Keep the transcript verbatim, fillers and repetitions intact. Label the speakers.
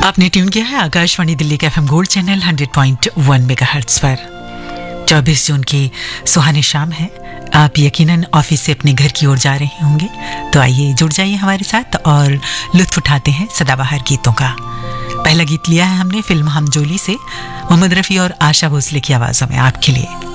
Speaker 1: आपने ट्यून किया है आकाशवाणी दिल्ली का FM gold channel hundred point one megahertz पर। चौबीस जून की सुहानी शाम है। आप यकीनन ऑफिस से अपने घर की ओर जा रहे होंगे, तो आइए जुड़ जाइए हमारे साथ और लुत्फ उठाते हैं सदाबहार गीतों का। पहला गीत लिया है हमने फिल्म हम जोली से, मोहम्मद रफ़ी और आशा भोसले की आवाज़ों में आपके लिए।